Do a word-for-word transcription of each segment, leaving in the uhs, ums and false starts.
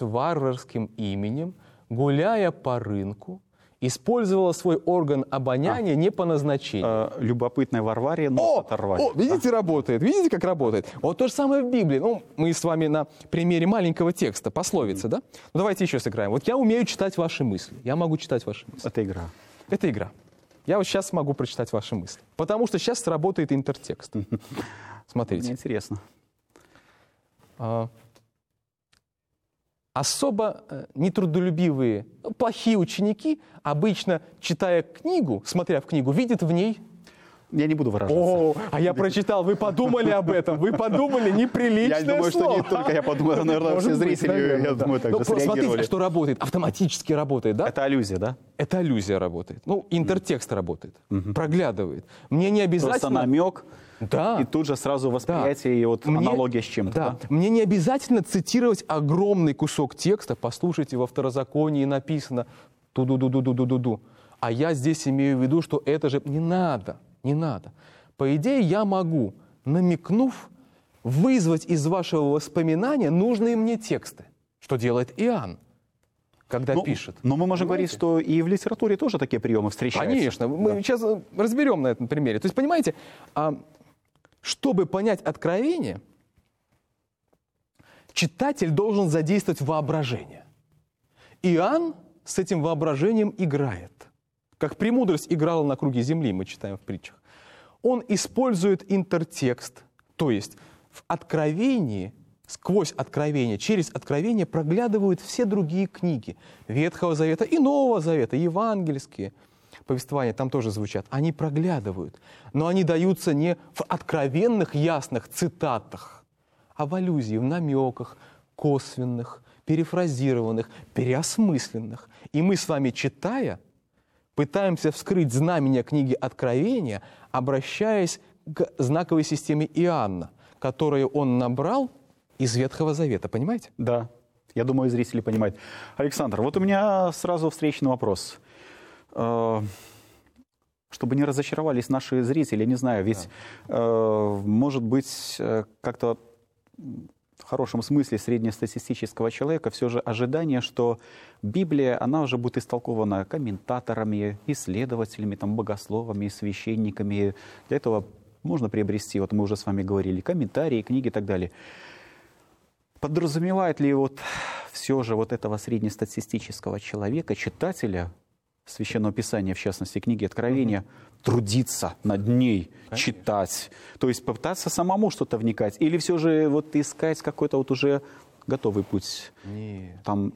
с варварским именем, гуляя по рынку, использовала свой орган обоняния а. не по назначению. А, любопытная Варваре нос о, оторвали. О, видите, да? Работает. Видите, как работает? Вот то же самое в Библии. Ну, мы с вами на примере маленького текста, пословицы, mm. да? Ну, давайте еще сыграем. Вот я умею читать ваши мысли. Я могу читать ваши мысли. Это игра. Это игра. Я вот сейчас могу прочитать ваши мысли. Потому что сейчас сработает интертекст. Смотрите. Мне интересно. А, особо нетрудолюбивые, плохие ученики, обычно, читая книгу, смотря в книгу, видят в ней... Я не буду выражаться. О, а я прочитал, вы подумали об этом, вы подумали, неприличное Я думаю, слово. что не только я подумал, наверное, все зрители, наверное, я думаю, так же среагировали. Смотрите, что работает, автоматически работает, да? Это аллюзия, да? Это аллюзия работает. Ну, интертекст mm. работает, mm-hmm. проглядывает. Мне не обязательно... Просто намек, да. и тут же сразу восприятие да. и вот Мне... аналогия с чем-то. Да. Да? Мне не обязательно цитировать огромный кусок текста, послушайте, во Второзаконии написано ту-ду-ду-ду-ду-ду-ду. А я здесь имею в виду, что это же не надо, не надо. По идее, я могу, намекнув, вызвать из вашего воспоминания нужные мне тексты, что делает Иоанн, когда ну, пишет. Но мы можем Понимаете? говорить, что и в литературе тоже такие приемы встречаются. Конечно. Да. Мы сейчас разберем на этом примере. То есть, понимаете, чтобы понять откровение, читатель должен задействовать воображение. Иоанн с этим воображением играет. Как премудрость играла на круге земли, мы читаем в притчах. Он использует интертекст, то есть в откровении, сквозь откровение, через откровение проглядывают все другие книги Ветхого Завета и Нового Завета, евангельские повествования там тоже звучат. Они проглядывают, но они даются не в откровенных, ясных цитатах, а в аллюзии, в намеках, косвенных, перефразированных, переосмысленных. И мы с вами, читая, пытаемся вскрыть знамения книги Откровения, обращаясь к знаковой системе Иоанна, которую он набрал из Ветхого Завета. Понимаете? Да. Я думаю, зрители понимают. Александр, вот у меня сразу встречный вопрос. Чтобы не разочаровались наши зрители, не знаю, ведь, да. может быть, как-то в хорошем смысле среднестатистического человека все же ожидание, что Библия, она уже будет истолкована комментаторами, исследователями, там, богословами, священниками. Для этого можно приобрести, вот мы уже с вами говорили, комментарии, книги и так далее. Подразумевает ли вот все же вот этого среднестатистического человека, читателя Священного Писания, в частности, книги Откровения, угу. трудиться над ней, Конечно. читать, то есть попытаться самому что-то вникать, или все же вот искать какой-то вот уже готовый путь, Нет. там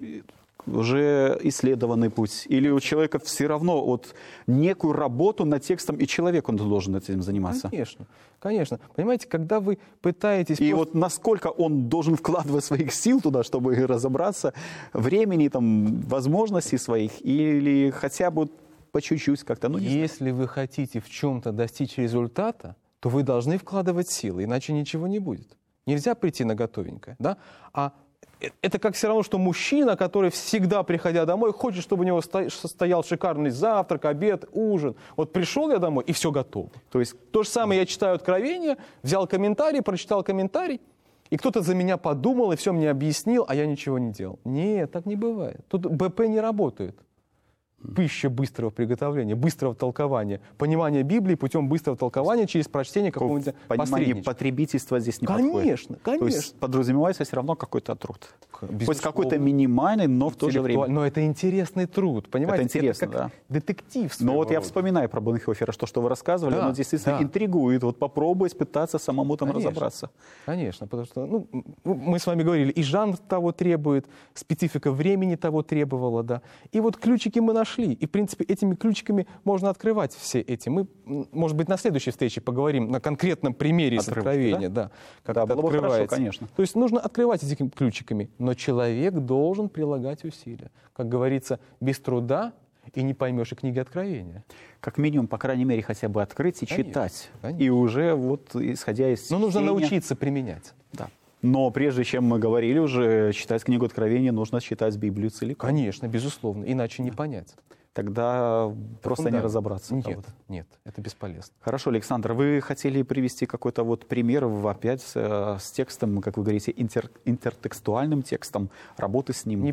уже исследованный путь, или у человека все равно вот некую работу над текстом, и человек он должен этим заниматься? Конечно, конечно. Понимаете, когда вы пытаетесь... И просто... вот насколько он должен вкладывать своих сил туда, чтобы разобраться, времени, там, возможностей своих, или хотя бы по чуть-чуть как-то... Ну, Если вы хотите в чем-то достичь результата, то вы должны вкладывать силы, иначе ничего не будет. Нельзя прийти на готовенькое, да? А это как все равно, что мужчина, который всегда, приходя домой, хочет, чтобы у него стоял шикарный завтрак, обед, ужин. Вот пришел я домой, и все готово. То есть то же самое я читаю Откровение, взял комментарий, прочитал комментарий, и кто-то за меня подумал и все мне объяснил, а я ничего не делал. Нет, так не бывает. Тут БП не работает. Пища быстрого приготовления, быстрого толкования, понимание Библии путем быстрого толкования через прочтение какого-нибудь понимание потребительства здесь не конечно, подходит. Конечно, конечно. То есть подразумевается все равно какой-то труд. Безусловно. Пусть какой-то минимальный, но в то же время. Но это интересный труд, понимаете? Это интересно, это как да. детектив. Но вот рода. я вспоминаю про Бонхофера, что, что вы рассказывали, да, оно действительно да. интригует. Вот попробовать пытаться самому там конечно, разобраться. Конечно, потому что ну, мы с вами говорили, и жанр того требует, специфика времени того требовала, да. И вот ключики мы нашли. И, в принципе, этими ключиками можно открывать все эти. Мы, может быть, на следующей встрече поговорим на конкретном примере из Откровения. Да? Да, как да, это было бы открывается. Хорошо, конечно. То есть нужно открывать этими ключиками, но человек должен прилагать усилия. Как говорится, без труда и не поймешь и книги Откровения. Как минимум, по крайней мере, хотя бы открыть и конечно, читать. Конечно. И уже вот исходя из Но нужно чтения... научиться применять. Да. Но прежде чем мы говорили уже, читать книгу Откровения, нужно читать Библию целиком. Конечно, безусловно, иначе не понять. тогда просто не разобраться. Нет, Вот. нет, это бесполезно. Хорошо, Александр, вы хотели привести какой-то вот пример опять с, с текстом, как вы говорите, интер, интертекстуальным текстом, работы с ним? Не,